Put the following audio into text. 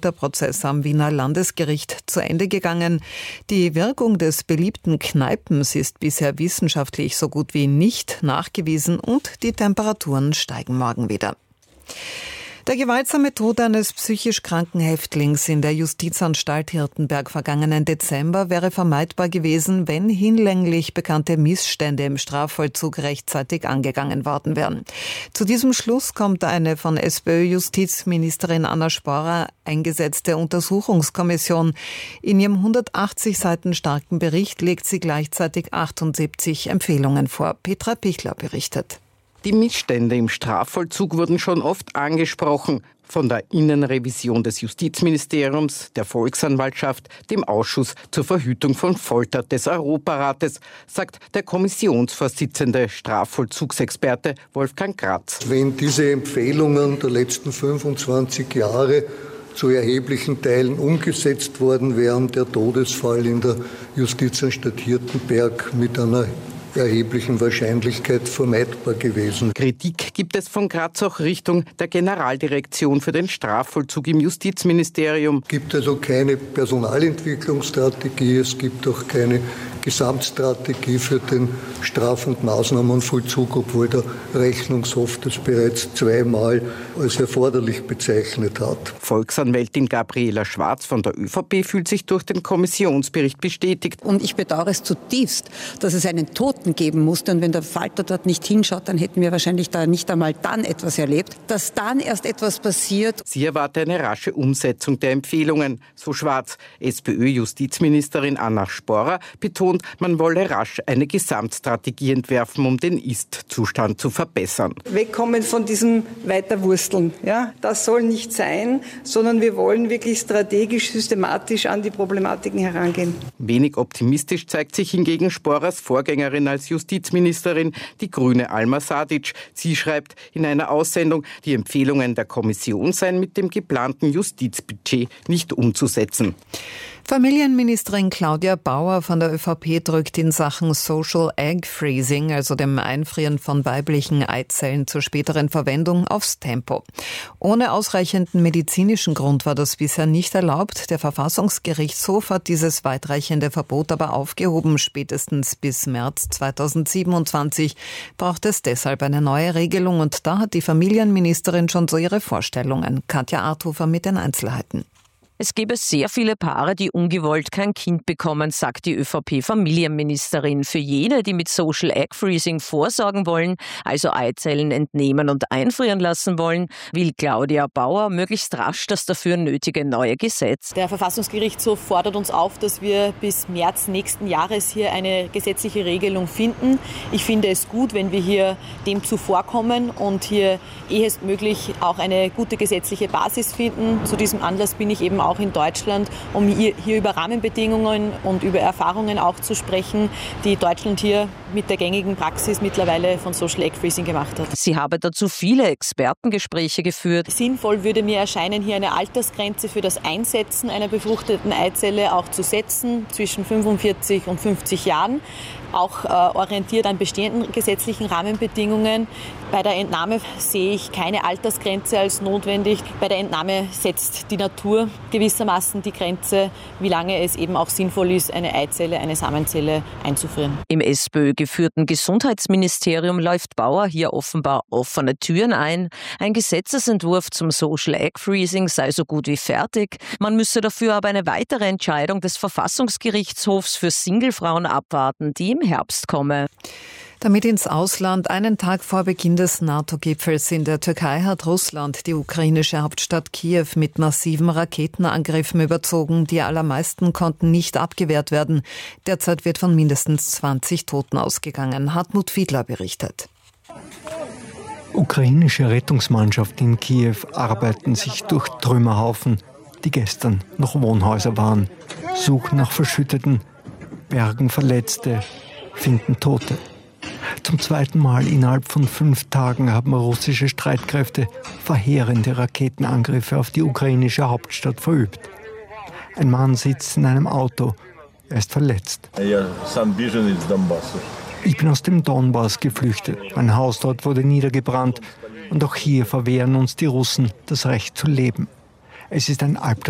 Folterprozess am Wiener Landesgericht zu Ende gegangen. Die Wirkung des beliebten Kneipens ist bisher wissenschaftlich so gut wie nicht nachgewiesen und die Temperaturen steigen morgen wieder. Der gewaltsame Tod eines psychisch kranken Häftlings in der Justizanstalt Hirtenberg vergangenen Dezember wäre vermeidbar gewesen, wenn hinlänglich bekannte Missstände im Strafvollzug rechtzeitig angegangen worden wären. Zu diesem Schluss kommt eine von SPÖ-Justizministerin Anna Sporer eingesetzte Untersuchungskommission. In ihrem 180 Seiten starken Bericht legt sie gleichzeitig 78 Empfehlungen vor. Petra Pichler berichtet. Die Missstände im Strafvollzug wurden schon oft angesprochen. Von der Innenrevision des Justizministeriums, der Volksanwaltschaft, dem Ausschuss zur Verhütung von Folter des Europarates, sagt der Kommissionsvorsitzende Strafvollzugsexperte Wolfgang Gratz. Wenn diese Empfehlungen der letzten 25 Jahre zu erheblichen Teilen umgesetzt worden wären, der Todesfall in der Justizanstalt Hirtenberg mit einer erheblichen Wahrscheinlichkeit vermeidbar gewesen. Kritik gibt es von Graz auch Richtung der Generaldirektion für den Strafvollzug im Justizministerium. Es gibt also keine Personalentwicklungsstrategie, es gibt auch keine Gesamtstrategie für den Straf- und Maßnahmenvollzug, obwohl der Rechnungshof das bereits zweimal als erforderlich bezeichnet hat. Volksanwältin Gabriela Schwarz von der ÖVP fühlt sich durch den Kommissionsbericht bestätigt. Und ich bedauere es zutiefst, dass es einen Toten geben musste. Und wenn der Falter dort nicht hinschaut, dann hätten wir wahrscheinlich da nicht einmal dann etwas erlebt. Dass dann erst etwas passiert. Sie erwarte eine rasche Umsetzung der Empfehlungen. So Schwarz. SPÖ-Justizministerin Anna Sporer betont, man wolle rasch eine Gesamtstrategie entwerfen, um den Ist-Zustand zu verbessern. Wegkommen von diesem Weiterwursteln. Ja, das soll nicht sein, sondern wir wollen wirklich strategisch, systematisch an die Problematiken herangehen. Wenig optimistisch zeigt sich hingegen Sporers Vorgängerin als Justizministerin, die Grüne Alma Sadic. Sie schreibt in einer Aussendung, die Empfehlungen der Kommission seien mit dem geplanten Justizbudget nicht umzusetzen. Familienministerin Claudia Bauer von der ÖVP drückt in Sachen Social Egg Freezing, also dem Einfrieren von weiblichen Eizellen zur späteren Verwendung, aufs Tempo. Ohne ausreichenden medizinischen Grund war das bisher nicht erlaubt. Der Verfassungsgerichtshof hat dieses weitreichende Verbot aber aufgehoben. Spätestens bis März 2027 braucht es deshalb eine neue Regelung. Und da hat die Familienministerin schon so ihre Vorstellungen. Katja Arthofer mit den Einzelheiten. Es gäbe sehr viele Paare, die ungewollt kein Kind bekommen, sagt die ÖVP-Familienministerin. Für jene, die mit Social Egg Freezing vorsorgen wollen, also Eizellen entnehmen und einfrieren lassen wollen, will Claudia Bauer möglichst rasch das dafür nötige neue Gesetz. Der Verfassungsgerichtshof fordert uns auf, dass wir bis März nächsten Jahres hier eine gesetzliche Regelung finden. Ich finde es gut, wenn wir hier dem zuvorkommen und hier ehestmöglich auch eine gute gesetzliche Basis finden. Zu diesem Anlass bin ich eben auch in Deutschland, um hier über Rahmenbedingungen und über Erfahrungen auch zu sprechen, die Deutschland hier mit der gängigen Praxis mittlerweile von Social Egg Freezing gemacht hat. Sie habe dazu viele Expertengespräche geführt. Sinnvoll würde mir erscheinen, hier eine Altersgrenze für das Einsetzen einer befruchteten Eizelle auch zu setzen, zwischen 45 und 50 Jahren. Auch orientiert an bestehenden gesetzlichen Rahmenbedingungen. Bei der Entnahme sehe ich keine Altersgrenze als notwendig. Bei der Entnahme setzt die Natur gewissermaßen die Grenze, wie lange es eben auch sinnvoll ist, eine Eizelle, eine Samenzelle einzufrieren. Im SPÖ-geführten Gesundheitsministerium läuft Bauer hier offenbar offene Türen ein. Ein Gesetzesentwurf zum Social Egg Freezing sei so gut wie fertig. Man müsse dafür aber eine weitere Entscheidung des Verfassungsgerichtshofs für Singlefrauen abwarten, die im Herbst komme. Damit ins Ausland. Einen Tag vor Beginn des NATO-Gipfels in der Türkei hat Russland die ukrainische Hauptstadt Kiew mit massiven Raketenangriffen überzogen. Die allermeisten konnten nicht abgewehrt werden. Derzeit wird von mindestens 20 Toten ausgegangen. Hartmut Fiedler berichtet. Ukrainische Rettungsmannschaften in Kiew arbeiten sich durch Trümmerhaufen, die gestern noch Wohnhäuser waren, suchen nach Verschütteten, bergen Verletzte, finden Tote. Zum zweiten Mal innerhalb von 5 Tagen haben russische Streitkräfte verheerende Raketenangriffe auf die ukrainische Hauptstadt verübt. Ein Mann sitzt in einem Auto, er ist verletzt. Ich bin aus dem Donbass geflüchtet. Mein Haus dort wurde niedergebrannt und auch hier verwehren uns die Russen das Recht zu leben. Es ist ein Albtraum.